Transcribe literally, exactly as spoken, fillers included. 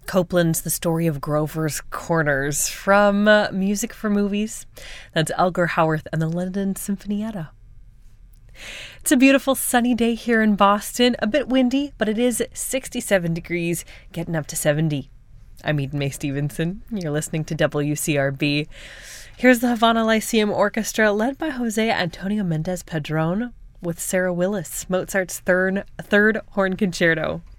Copland's The Story of Grover's Corners from uh, Music for Movies. That's Elgar Howarth and the London Sinfonietta. It's a beautiful sunny day here in Boston. A bit windy, but it is sixty-seven degrees, getting up to seventy. I'm Eden Mae Stevenson. You're listening to W C R B. Here's the Havana Lyceum Orchestra, led by Jose Antonio Mendez Padron, with Sarah Willis, Mozart's third, third horn concerto.